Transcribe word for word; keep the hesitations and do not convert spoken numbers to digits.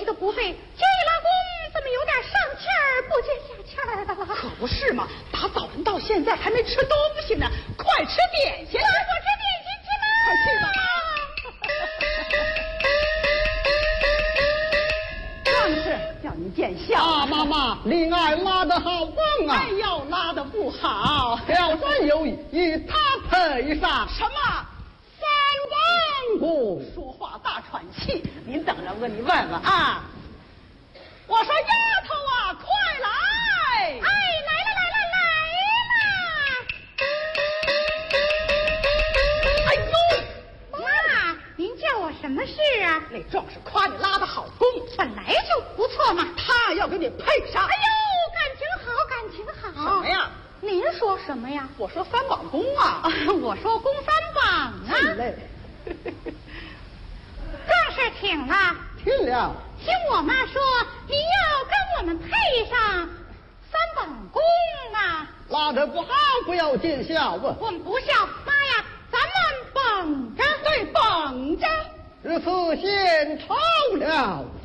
的不对，这老公怎么有点上气儿不接下气儿的了？ 可不是嘛，打早晨到现在还没吃东西呢，快吃点心！ 我我吃点心去吗？ 快去吧！正是叫你见笑啊，妈妈，令爱拉得好棒啊！ 哎呦，拉得不好， 挑三有意，与他配上什么？ 三王公。 说话大喘气，您等着，我给你问问啊。我说丫头啊，快来！ 哎，来了来了来了！ 哎呦， 妈，您叫我什么事啊？ 那壮士夸你拉得好功， 本来就不错嘛。 他要给你配上。 哎呦，感情好，感情好。 什么呀？ 您说什么呀？ 我说三宝功啊。 啊我说宫三榜啊。 嘞。 壮士听了。 听了。 听我妈说，你要跟我们配上三宝功啊。 拉得不好，不要见笑啊。 我们不笑，妈呀，咱们绷着， 对，绷着。 如此献丑了。